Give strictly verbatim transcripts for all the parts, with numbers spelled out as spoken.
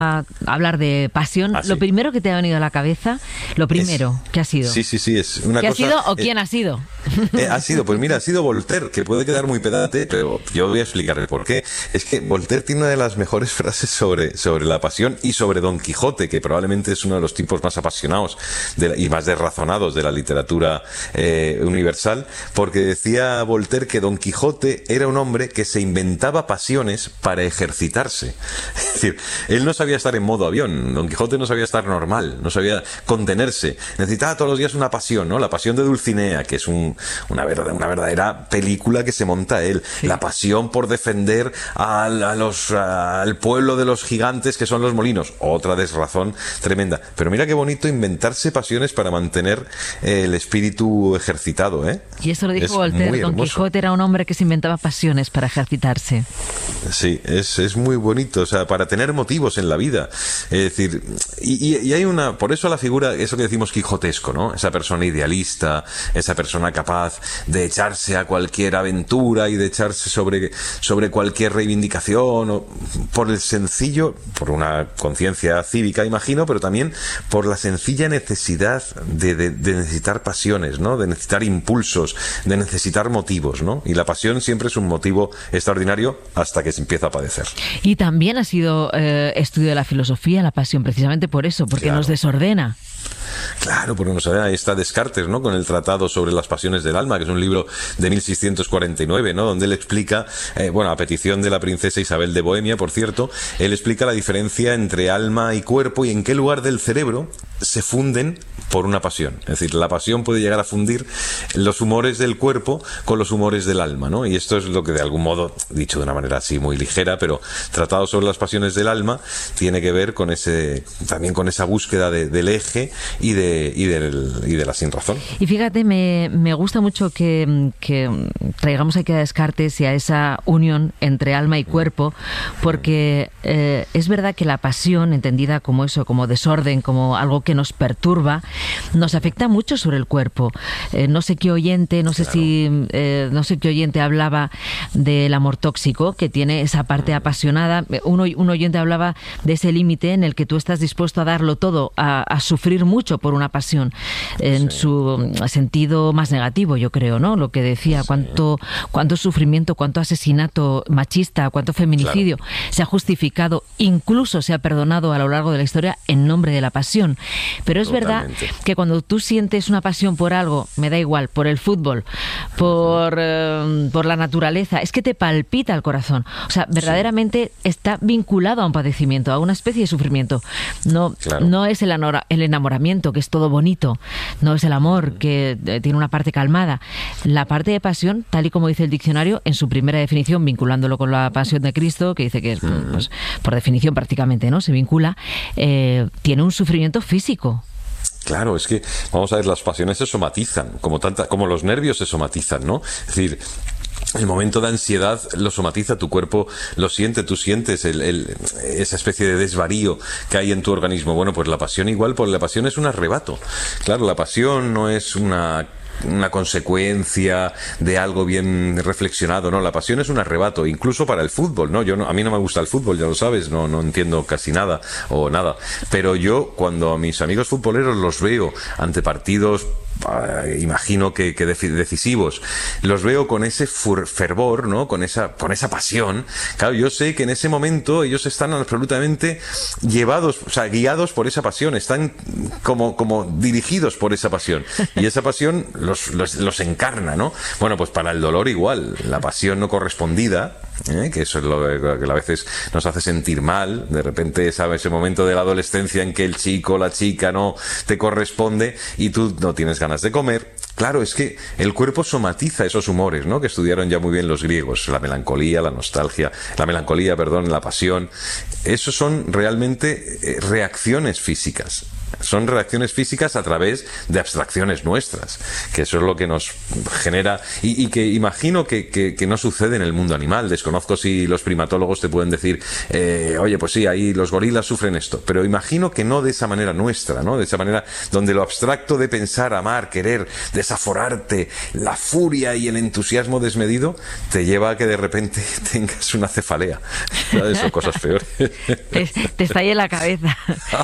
a hablar de pasión, Ah, sí. lo primero que te ha venido a la cabeza, lo primero, Es- ¿qué ha sido? Sí, sí, sí, es una ¿Qué cosa... ha sido o eh, quién ha sido? Eh, ha sido, pues mira, ha sido Voltaire, que puede quedar muy pedante, pero yo voy a explicarle por qué. Es que Voltaire tiene una de las mejores frases sobre, sobre la pasión y sobre Don Quijote, que probablemente es uno de los tipos más apasionados de la- y más desrazonados de la literatura eh, universal, porque decía Voltaire que Don Quijote era un hombre que se inventaba pasiones para ejercitarse. Es decir, él no sabía estar en modo avión, Don Quijote no sabía estar normal, no sabía contenerse, necesitaba todos los días una pasión, ¿no? La pasión de Dulcinea, que es un Una, verdad, una verdadera película que se monta él. Sí. La pasión por defender al, a los, a- al pueblo de los gigantes que son los molinos. Otra desrazón tremenda. Pero mira qué bonito inventarse pasiones para mantener eh, el espíritu ejercitado, ¿eh? Y eso lo dijo Es Voltaire, muy Don hermoso. Quijote era un hombre que se inventaba pasiones para ejercitarse. Sí, es, es muy bonito, o sea, para tener motivos en la vida. Es decir, y, y- y hay una, por eso la figura, eso que decimos quijotesco, ¿no? Esa persona idealista, esa persona capaz de echarse a cualquier aventura y de echarse sobre, sobre cualquier reivindicación, o por el sencillo, por una conciencia cívica, imagino, pero también por la sencilla necesidad de, de, de necesitar pasiones, ¿no? De necesitar impulsos, de necesitar motivos, ¿no? Y la pasión siempre es un motivo extraordinario hasta que se empieza a padecer. Y también ha sido eh, estudio de la filosofía, la pasión, precisamente por eso, porque Claro. nos desordena. Claro, porque nos ahí está Descartes, ¿no? Con el Tratado sobre las Pasiones del Alma, que es un libro de mil seiscientos cuarenta y nueve, ¿no? Donde él explica, eh, bueno, a petición de la princesa Isabel de Bohemia, por cierto, él explica la diferencia entre alma y cuerpo y en qué lugar del cerebro se funden por una pasión. Es decir, la pasión puede llegar a fundir los humores del cuerpo con los humores del alma, ¿no? Y esto es lo que de algún modo, dicho de una manera así muy ligera, pero Tratado sobre las Pasiones del Alma, tiene que ver con ese, también con esa búsqueda de, del eje y de, y, del, y de la sinrazón. Y fíjate, me, me gusta mucho que, que traigamos aquí a Descartes y a esa unión entre alma y cuerpo, porque eh, es verdad que la pasión, entendida como eso, como desorden, como algo que nos perturba, nos afecta mucho sobre el cuerpo. Eh, no sé qué oyente, no sé Claro. si, eh, no sé qué oyente hablaba del amor tóxico, que tiene esa parte apasionada. Un, oy- un oyente hablaba de ese límite en el que tú estás dispuesto a darlo todo, a, a sufrir mucho por una pasión, en Sí. su sentido más negativo, yo creo, ¿no? Lo que decía, Sí. cuánto, cuánto sufrimiento, cuánto asesinato machista, cuánto feminicidio se ha justificado, incluso se ha perdonado a lo largo de la historia en nombre de la pasión. Pero es Totalmente. verdad que cuando tú sientes una pasión por algo, me da igual, por el fútbol, por, eh, por la naturaleza, es que te palpita el corazón. O sea, verdaderamente está vinculado a un padecimiento, a una especie de sufrimiento. No, Claro. no es el, anora- el enamoramiento, que es todo bonito, no es el amor, que eh, tiene una parte calmada. La parte de pasión, tal y como dice el diccionario, en su primera definición, vinculándolo con la pasión de Cristo, que dice que es, pues, por definición prácticamente, ¿no? Se vincula, eh, tiene un sufrimiento físico. Claro, es que, vamos a ver, las pasiones se somatizan, como tanta, como los nervios se somatizan, ¿no? Es decir, el momento de ansiedad lo somatiza, tu cuerpo lo siente, tú sientes el, el- esa especie de desvarío que hay en tu organismo. Bueno, pues la pasión igual, porque la pasión es un arrebato. Claro, la pasión no es una una consecuencia de algo bien reflexionado, no, la pasión es un arrebato, incluso para el fútbol, ¿no? Yo no, a mí no me gusta el fútbol, ya lo sabes, no, no entiendo casi nada o nada, pero yo cuando a mis amigos futboleros los veo ante partidos, eh, imagino que, que defi- decisivos, los veo con ese fur- fervor, ¿no? Con esa, con esa pasión. Claro, yo sé que en ese momento ellos están absolutamente llevados, o sea, guiados por esa pasión, están como, como dirigidos por esa pasión. Y esa pasión los, los, los encarna, ¿no? Bueno, pues para el dolor igual, la pasión no correspondida, ¿eh? Que eso es lo que a veces nos hace sentir mal, de repente, ¿sabes? Ese momento de la adolescencia en que el chico o la chica no te corresponde y tú no tienes ganas de comer. Claro, es que el cuerpo somatiza esos humores, ¿no? Que estudiaron ya muy bien los griegos, la melancolía, la nostalgia, la melancolía, perdón, la pasión. Esos son realmente eh, reacciones físicas. son reacciones físicas a través de abstracciones nuestras, que eso es lo que nos genera, y, y que imagino que, que, que no sucede en el mundo animal. Desconozco si los primatólogos te pueden decir, eh, oye, pues sí, ahí los gorilas sufren esto, pero imagino que no de esa manera nuestra, ¿no? De esa manera donde lo abstracto de pensar, amar, querer, desaforarte, la furia y el entusiasmo desmedido te lleva a que de repente tengas una cefalea, ¿sabes? Son cosas peores. Te, te estalla la cabeza.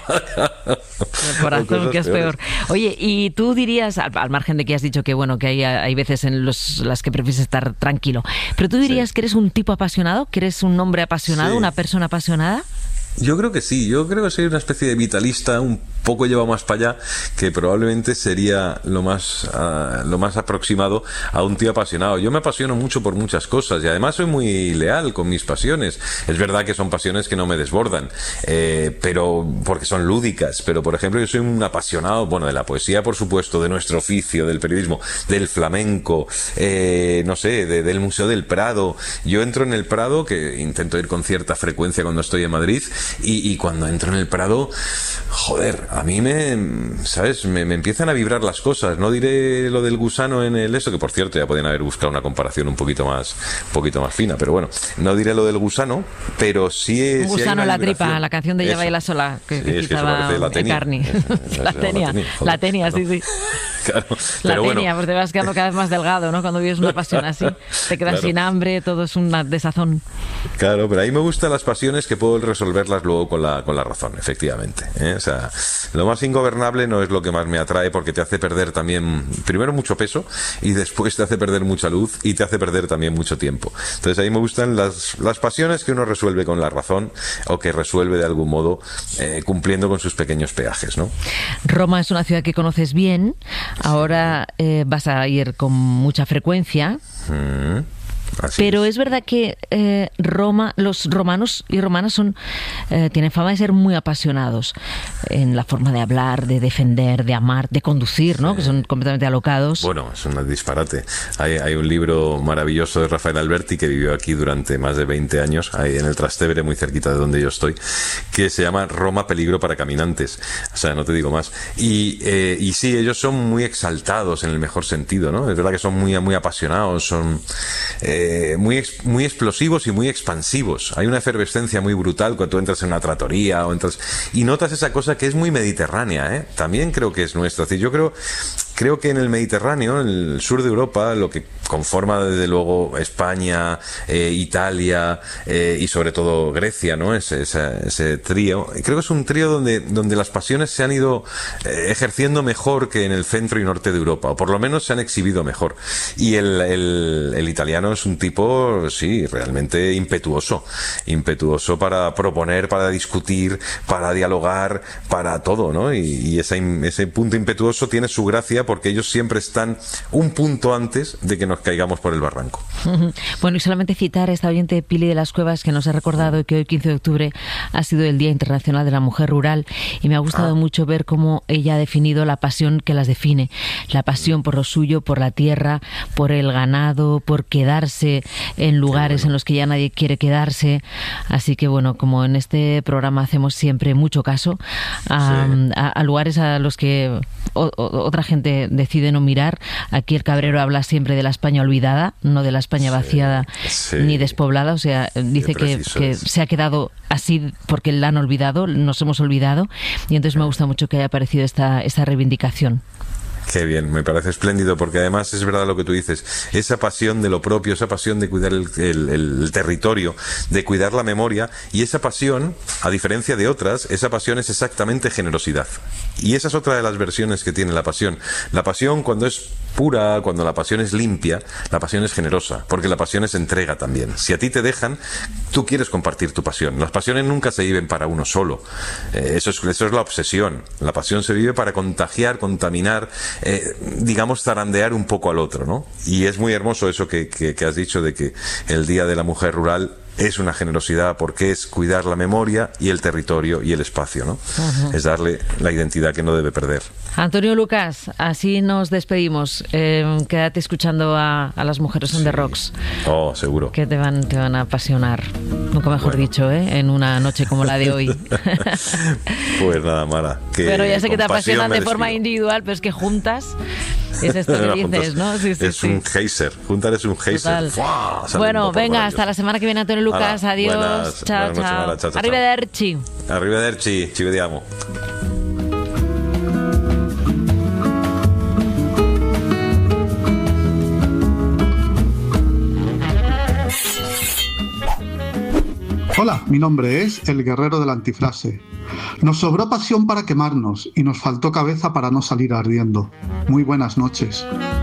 El corazón, que es peor. Oye, y tú dirías, al, al margen de que has dicho que bueno, que hay, hay veces en los, las que prefieres estar tranquilo, pero tú dirías sí. que eres un tipo apasionado, que eres un hombre apasionado, sí. una persona apasionada. Yo creo que sí, yo creo que soy una especie de vitalista, un poco llevado más para allá, que probablemente sería lo más uh, lo más aproximado a un tío apasionado. Yo me apasiono mucho por muchas cosas y además soy muy leal con mis pasiones. Es verdad que son pasiones que no me desbordan, eh, pero porque son lúdicas, pero por ejemplo yo soy un apasionado, bueno, de la poesía, por supuesto, de nuestro oficio, del periodismo, del flamenco, eh, no sé, de, del Museo del Prado. Yo entro en el Prado, que intento ir con cierta frecuencia cuando estoy en Madrid, Y, y cuando entro en el Prado, joder, a mí me, ¿sabes? Me, me empiezan a vibrar las cosas. No diré lo del gusano en el esto, que por cierto ya podían haber buscado una comparación un poquito más, un poquito más fina, pero bueno, no diré lo del gusano, pero sí es. Un gusano en la tripa, la canción de Ya baila sola, que, sí, que es que eso parece la tenia. La tenia, la tenia, sí, sí. Claro, la pero tenia, bueno. pues te vas quedando cada vez más delgado, ¿no? Cuando vives una pasión así, te quedas claro. sin hambre, todo es una desazón. Claro, pero a mí me gustan las pasiones que puedo resolverlas luego con la, con la razón, efectivamente, ¿eh? O sea, lo más ingobernable no es lo que más me atrae, porque te hace perder también, primero, mucho peso, y después te hace perder mucha luz y te hace perder también mucho tiempo. Entonces a mí me gustan las, las pasiones que uno resuelve con la razón, o que resuelve de algún modo eh, cumpliendo con sus pequeños peajes, ¿no? Roma es una ciudad que conoces bien, ahora eh, vas a ir con mucha frecuencia. Mm. Así Pero es. es verdad que eh, Roma, los romanos y romanas son eh, tienen fama de ser muy apasionados en la forma de hablar, de defender, de amar, de conducir, ¿no? Sí. Que son completamente alocados. Bueno, es un disparate. Hay, hay un libro maravilloso de Rafael Alberti, que vivió aquí durante más de veinte años, ahí en el Trastevere, muy cerquita de donde yo estoy, que se llama Roma, peligro para caminantes. O sea, no te digo más. Y, eh, y sí, ellos son muy exaltados en el mejor sentido, ¿no? Es verdad que son muy, muy apasionados, son... Eh, muy muy explosivos y muy expansivos. Hay una efervescencia muy brutal cuando tú entras en una trattoria o entras y notas esa cosa que es muy mediterránea, ¿eh? También creo que es nuestra. Es decir, yo creo creo que en el Mediterráneo, en el sur de Europa, lo que conforma desde luego España, eh, Italia eh, y sobre todo Grecia, ¿no? Ese, ese, ese trío. Creo que es un trío donde donde las pasiones se han ido eh, ejerciendo mejor que en el centro y norte de Europa, o por lo menos se han exhibido mejor. Y el, el, el italiano es un tipo, sí, realmente impetuoso, impetuoso para proponer, para discutir, para dialogar, para todo, ¿no? Y, y ese, ese punto impetuoso tiene su gracia, porque ellos siempre están un punto antes de que nos caigamos por el barranco. Bueno, y solamente citar a esta oyente Pili de las Cuevas, que nos ha recordado que hoy, quince de octubre, ha sido el Día Internacional de la Mujer Rural, y me ha gustado ah. mucho ver cómo ella ha definido la pasión que las define, la pasión por lo suyo, por la tierra, por el ganado, por quedarse en lugares bueno. en los que ya nadie quiere quedarse. Así que bueno, como en este programa hacemos siempre mucho caso a, sí. a, a lugares a los que o, o, otra gente decide no mirar. Aquí el Cabrero habla siempre de la España olvidada, no de la España vaciada sí, sí. ni despoblada. O sea, dice que, que se ha quedado así porque la han olvidado, nos hemos olvidado, y entonces sí. me gusta mucho que haya aparecido esta, esta reivindicación. Qué bien, me parece espléndido, porque además es verdad lo que tú dices, esa pasión de lo propio, esa pasión de cuidar el, el, el territorio, de cuidar la memoria, y esa pasión, a diferencia de otras, esa pasión es exactamente generosidad. Y esa es otra de las versiones que tiene la pasión. La pasión, cuando es pura, cuando la pasión es limpia, la pasión es generosa, porque la pasión es entrega también. Si a ti te dejan, tú quieres compartir tu pasión. Las pasiones nunca se viven para uno solo. Eh, eso es, eso es la obsesión. La pasión se vive para contagiar, contaminar, Eh, digamos, zarandear un poco al otro, ¿no? Y es muy hermoso eso que, que, que has dicho, de que el Día de la Mujer Rural es una generosidad porque es cuidar la memoria y el territorio y el espacio, ¿no? Uh-huh. Es darle la identidad que no debe perder. Antonio Lucas, así nos despedimos. Eh, quédate escuchando a, a las mujeres on sí. the rocks. Oh, seguro. Que te van, te van a apasionar. Nunca mejor bueno. dicho, ¿eh? En una noche como la de hoy. Pues nada, Mara. Que pero ya sé que te apasionan de forma individual, pero es que juntas es esto que no, dices, ¿no? Sí, sí, es sí. un geyser. Juntar es un geyser. Bueno, venga, hasta la semana que viene, Antonio Lucas. Hala, Adiós. Buenas, chao, buenas chao. Noches, chao, chao. Arrivederci. Arrivederci. Ci vediamo. Hola, mi nombre es El Guerrero de la Antifrase. Nos sobró pasión para quemarnos y nos faltó cabeza para no salir ardiendo. Muy buenas noches.